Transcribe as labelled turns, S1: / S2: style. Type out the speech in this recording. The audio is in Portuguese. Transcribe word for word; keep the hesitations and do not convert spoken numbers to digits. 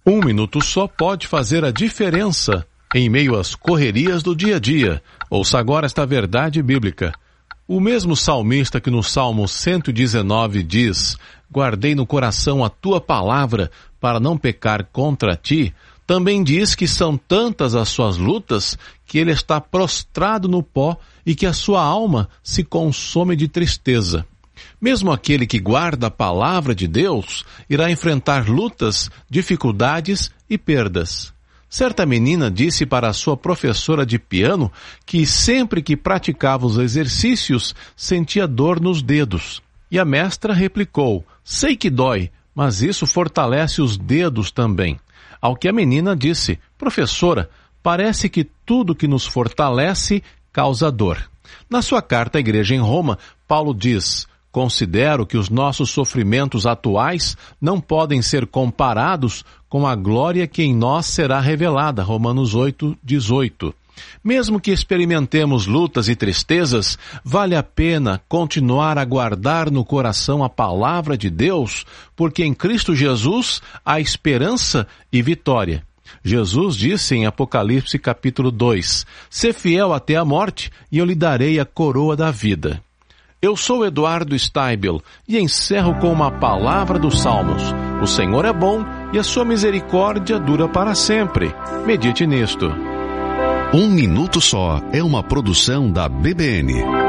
S1: Um minuto só pode fazer a diferença em meio às correrias do dia a dia. Ouça agora esta verdade bíblica. O mesmo salmista que no Salmo cento e dezenove diz: guardei no coração a tua palavra para não pecar contra ti, também diz que são tantas as suas lutas que ele está prostrado no pó e que a sua alma se consome de tristeza. Mesmo aquele que guarda a palavra de Deus irá enfrentar lutas, dificuldades e perdas. Certa menina disse para a sua professora de piano que sempre que praticava os exercícios sentia dor nos dedos. E a mestra replicou: sei que dói, mas isso fortalece os dedos também. Ao que a menina disse: professora, parece que tudo que nos fortalece causa dor. Na sua carta à igreja em Roma, Paulo diz: considero que os nossos sofrimentos atuais não podem ser comparados com a glória que em nós será revelada. Romanos oito, dezoito. Mesmo que experimentemos lutas e tristezas, vale a pena continuar a guardar no coração a palavra de Deus, porque em Cristo Jesus há esperança e vitória. Jesus disse em Apocalipse capítulo dois: sê fiel até a morte e eu lhe darei a coroa da vida. Eu sou Eduardo Steibel e encerro com uma palavra dos Salmos. O Senhor é bom e a sua misericórdia dura para sempre. Medite nisto.
S2: Um Minuto Só é uma produção da B B N.